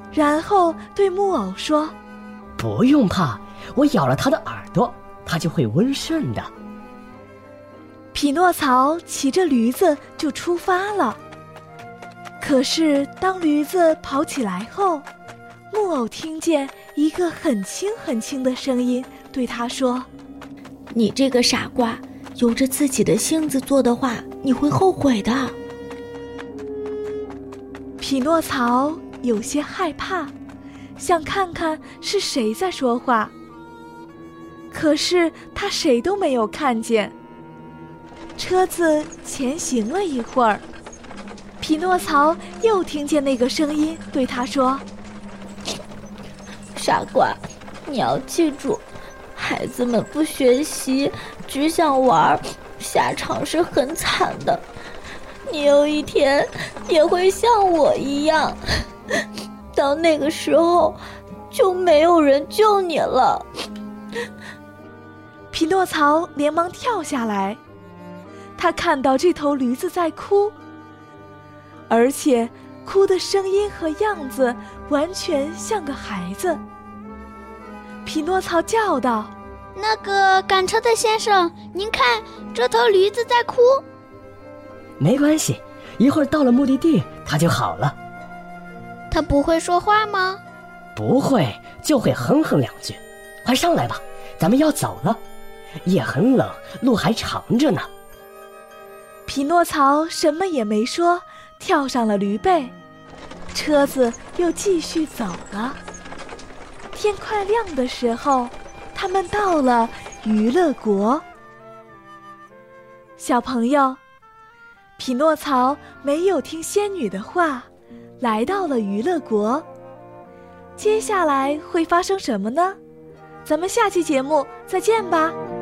然后对木偶说： 不用怕，我咬了它的耳朵，它就会温顺的。 匹诺曹骑着驴子就出发了。可是当驴子跑起来后，木偶听见一个很轻很轻的声音对他说： 你这个傻瓜，由着自己的性子做的话，你会后悔的。 匹诺曹有些害怕，想看看是谁在说话，可是他谁都没有看见。车子前行了一会儿，匹诺曹又听见那个声音对他说： 傻瓜，你要记住，孩子们不学习，只想玩，下场是很惨的。你有一天也会像我一样，到那个时候就没有人救你了。 匹诺曹连忙跳下来，他看到这头驴子在哭，而且哭的声音和样子完全像个孩子。匹诺曹叫道： 那个赶车的先生，您看，这头驴子在哭。 没关系，一会儿到了目的地，它就好了。 它不会说话吗？ 不会，就会哼哼两句。快上来吧，咱们要走了。夜很冷，路还长着呢。 匹诺曹什么也没说，跳上了驴背，车子又继续走了。天快亮的时候，他们到了娱乐国。小朋友，匹诺曹没有听仙女的话，来到了娱乐国。接下来会发生什么呢？咱们下期节目再见吧。